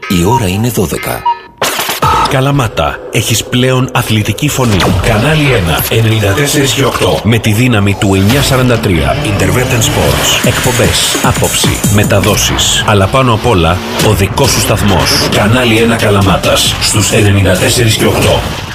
Η ώρα είναι 12. Καλαμάτα, έχεις πλέον αθλητική φωνή. Κανάλι 1, 94 και 8. Με τη δύναμη του 943. Intervention Sports. Εκπομπές, άποψη, μεταδόσεις. Αλλά πάνω απ' όλα, ο δικός σου σταθμός. Κανάλι 1 Καλαμάτας, στους 94 και 8.